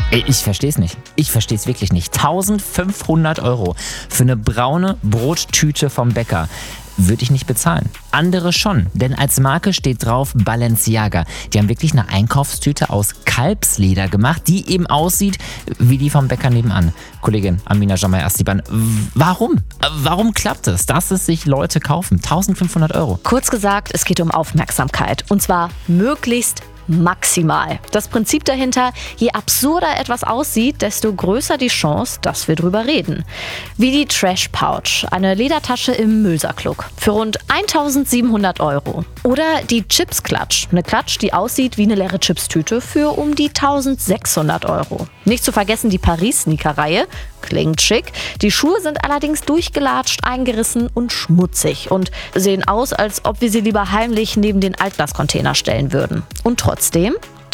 Ey, ich verstehe es nicht. Ich verstehe es wirklich nicht. 1.500 € für eine braune Brottüte vom Bäcker würde ich nicht bezahlen. Andere schon, denn als Marke steht drauf Balenciaga. Die haben wirklich eine Einkaufstüte aus Kalbsleder gemacht, die eben aussieht wie die vom Bäcker nebenan. Kollegin Amina Jamai-Astiban, warum? Warum klappt es, dass es sich Leute kaufen? 1.500 €. Kurz gesagt, es geht um Aufmerksamkeit. Und zwar möglichst maximal. Das Prinzip dahinter, je absurder etwas aussieht, desto größer die Chance, dass wir drüber reden. Wie die Trash Pouch, eine Ledertasche im Mösack-Look für rund 1.700 €. Oder die Chips Klatsch, eine Klatsch, die aussieht wie eine leere Chipstüte für um die 1.600 €. Nicht zu vergessen die Paris-Sneaker-Reihe, klingt schick. Die Schuhe sind allerdings durchgelatscht, eingerissen und schmutzig und sehen aus, als ob wir sie lieber heimlich neben den Altglascontainer stellen würden. Und trotzdem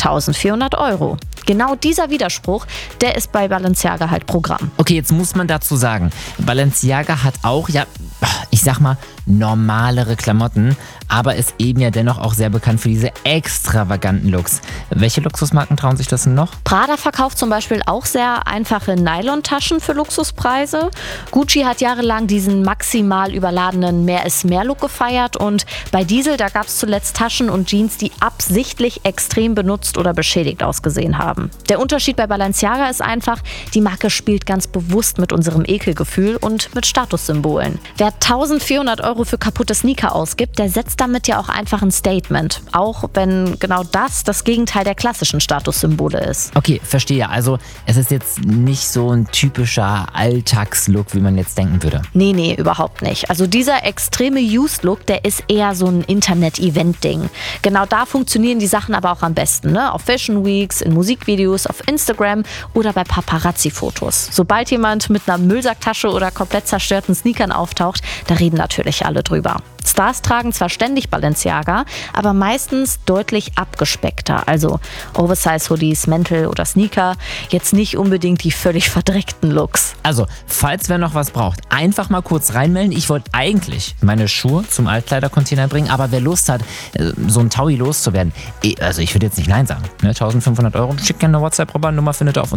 1.400 €. Genau dieser Widerspruch, der ist bei Balenciaga halt Programm. Okay, jetzt muss man dazu sagen, Balenciaga hat auch, ja, ich sag mal, normalere Klamotten, aber ist eben ja dennoch auch sehr bekannt für diese extravaganten Looks. Welche Luxusmarken trauen sich das denn noch? Prada verkauft zum Beispiel auch sehr einfache Nylon-Taschen für Luxuspreise. Gucci hat jahrelang diesen maximal überladenen Mehr-ist-mehr-Look gefeiert und bei Diesel, da gab es zuletzt Taschen und Jeans, die absichtlich extrem benutzt oder beschädigt ausgesehen haben. Der Unterschied bei Balenciaga ist einfach, die Marke spielt ganz bewusst mit unserem Ekelgefühl und mit Statussymbolen. Wer 1.400 € für kaputte Sneaker ausgibt, der setzt damit ja auch einfach ein Statement. Auch wenn genau das Gegenteil der klassischen Statussymbole ist. Okay, verstehe. Also es ist jetzt nicht so ein typischer Alltagslook, wie man jetzt denken würde. Nee, überhaupt nicht. Also dieser extreme Used-Look, der ist eher so ein Internet-Event-Ding. Genau da funktionieren die Sachen aber auch am besten, ne? Auf Fashion Weeks, in Musikvideos, auf Instagram oder bei Paparazzi-Fotos. Sobald jemand mit einer Müllsacktasche oder komplett zerstörten Sneakern auftaucht, da reden natürlich alle drüber. Stars tragen zwar ständig Balenciaga, aber meistens deutlich abgespeckter. Also Oversize-Hoodies, Mäntel oder Sneaker, jetzt nicht unbedingt die völlig verdreckten Looks. Also, falls wer noch was braucht, einfach mal kurz reinmelden. Ich wollte eigentlich meine Schuhe zum Altkleidercontainer bringen, aber wer Lust hat, so ein Taui loszuwerden, also ich würde jetzt nicht Nein sagen. 1.500 €, schickt gerne eine WhatsApp-Nummer, findet ihr auf